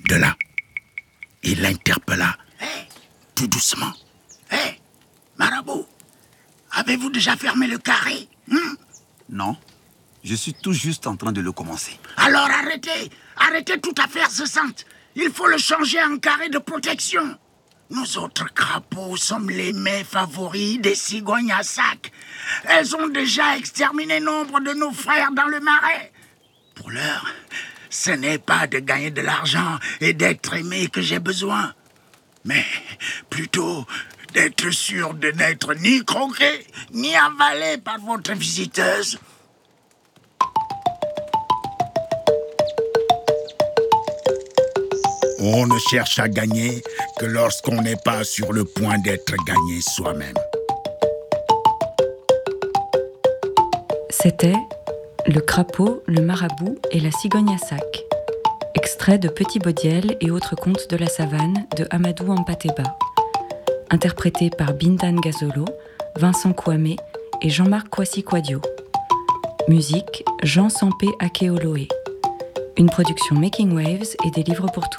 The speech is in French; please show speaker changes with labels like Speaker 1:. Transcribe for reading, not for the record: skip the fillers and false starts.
Speaker 1: de là. Il l'interpella tout doucement.
Speaker 2: Hé, Marabout, avez-vous déjà fermé le carré?
Speaker 3: Non, je suis tout juste en train de le commencer.
Speaker 2: Alors arrêtez toute affaire cessante. Il faut le changer en carré de protection. Nous autres crapauds sommes les mets favoris des cigognes à sac. Elles ont déjà exterminé nombre de nos frères dans le marais. Pour l'heure, ce n'est pas de gagner de l'argent et d'être aimé que j'ai besoin, mais plutôt d'être sûr de n'être ni croqué, ni avalé par votre visiteuse.
Speaker 1: On ne cherche à gagner que lorsqu'on n'est pas sur le point d'être gagné soi-même.
Speaker 4: C'était Le crapaud, le marabout et la cigogne à sac. Extrait de Petit Baudiel et autres contes de la savane de Amadou Hampâté-Bâ. Interprété par Bintan Gazolo, Vincent Kouamé et Jean-Marc Kwasi-Kwadio. Musique Jean Sampé Akeoloé. Une production Making Waves et des livres pour tous.